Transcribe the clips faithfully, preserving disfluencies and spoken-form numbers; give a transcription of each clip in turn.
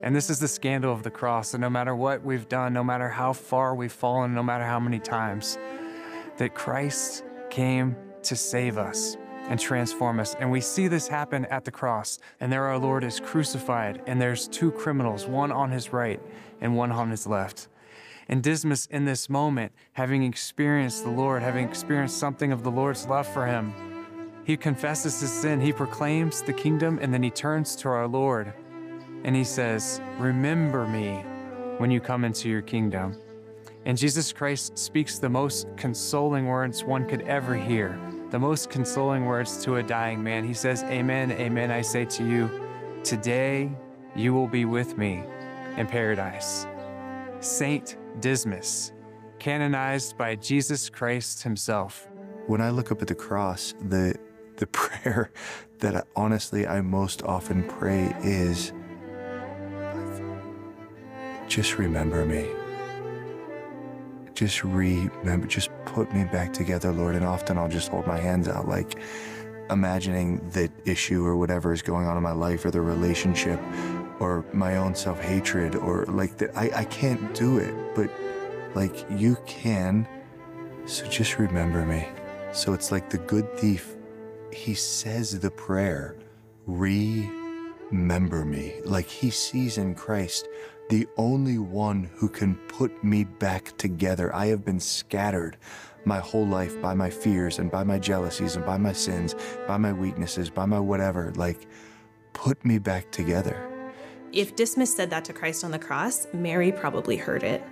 And this is the scandal of the cross, that no matter what we've done, no matter how far we've fallen, no matter how many times, that Christ came to save us and transform us. And we see this happen at the cross. And there our Lord is crucified, and there's two criminals, one on his right and one on his left. And Dismas, in this moment, having experienced the Lord, having experienced something of the Lord's love for him, he confesses his sin, he proclaims the kingdom, and then he turns to our Lord and he says, "Remember me when you come into your kingdom." And Jesus Christ speaks the most consoling words one could ever hear, the most consoling words to a dying man. He says, "Amen, amen, I say to you, today you will be with me in paradise." Saint Dismas, canonized by Jesus Christ himself. When I look up at the cross, the, the prayer that I, honestly I most often pray is, just remember me. Just remember, just put me back together, Lord. And often I'll just hold my hands out, like imagining the issue or whatever is going on in my life, or the relationship, or my own self-hatred, or like that. I, I can't do it, but like you can. So just remember me. So it's like the good thief. He says the prayer, remember me. Like he sees in Christ the only one who can put me back together. I have been scattered my whole life by my fears and by my jealousies and by my sins, by my weaknesses, by my whatever. Like, put me back together. If Dismas said that to Christ on the cross, Mary probably heard it.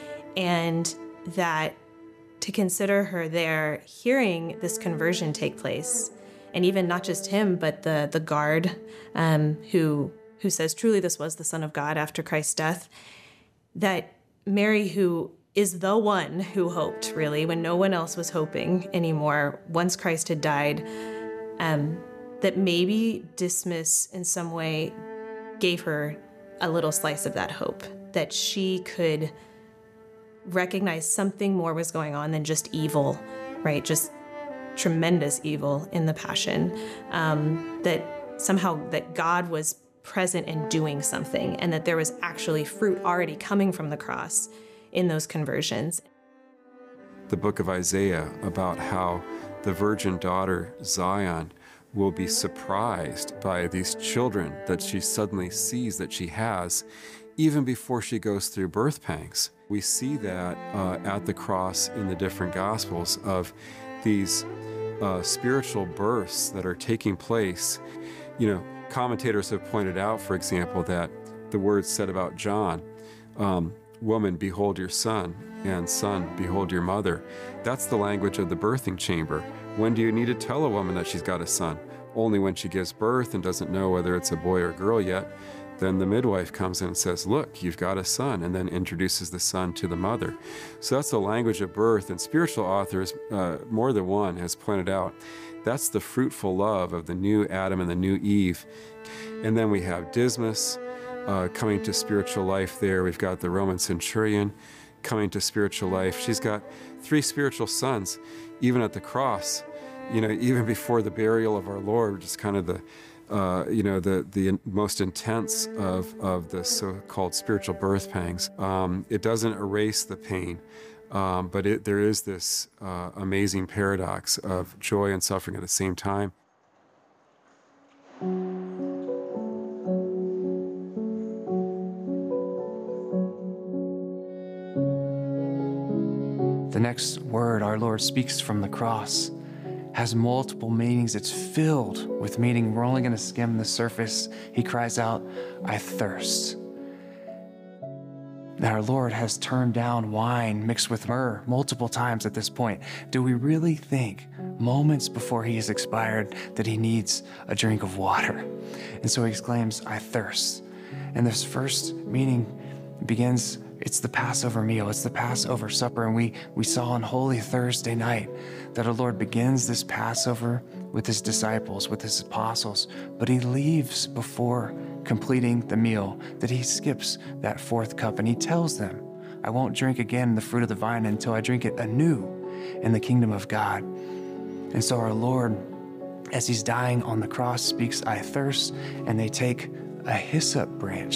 And that to consider her there, hearing this conversion take place, and even not just him, but the, the guard um, who who says, truly this was the Son of God after Christ's death, that Mary, who is the one who hoped, really, when no one else was hoping anymore, once Christ had died, um, that maybe Dismas in some way gave her a little slice of that hope, that she could recognize something more was going on than just evil, right? Just tremendous evil in the Passion, um, that somehow that God was present and doing something, and that there was actually fruit already coming from the cross in those conversions. The book of Isaiah about how the virgin daughter Zion will be surprised by these children that she suddenly sees that she has, even before she goes through birth pangs. We see that uh, at the cross in the different Gospels of these uh, spiritual births that are taking place. You know, commentators have pointed out, for example, that the words said about John, um, woman, behold your son, and son, behold your mother. That's the language of the birthing chamber. When do you need to tell a woman that she's got a son? Only when she gives birth and doesn't know whether it's a boy or girl yet. Then the midwife comes in and says, look, you've got a son, and then introduces the son to the mother. So that's the language of birth, and spiritual authors, uh, more than one, has pointed out that's the fruitful love of the new Adam and the new Eve. And then we have Dismas uh, coming to spiritual life there. We've got the Roman centurion coming to spiritual life. She's got three spiritual sons, even at the cross, you know, even before the burial of our Lord, which is kind of the, uh, you know, the, the most intense of, of the so-called spiritual birth pangs. Um, it doesn't erase the pain. Um, but it, there is this uh, amazing paradox of joy and suffering at the same time. The next word our Lord speaks from the cross has multiple meanings. It's filled with meaning. We're only going to skim the surface. He cries out, "I thirst." That our Lord has turned down wine mixed with myrrh multiple times at this point. Do we really think, moments before he has expired, that he needs a drink of water? And so he exclaims, "I thirst." And this first meaning begins, it's the Passover meal, it's the Passover supper. And we, we saw on Holy Thursday night that our Lord begins this Passover with his disciples, with his apostles, but he leaves before completing the meal, that he skips that fourth cup, and he tells them, "I won't drink again the fruit of the vine until I drink it anew in the kingdom of God." And so our Lord, as he's dying on the cross, speaks, "I thirst," and they take a hyssop branch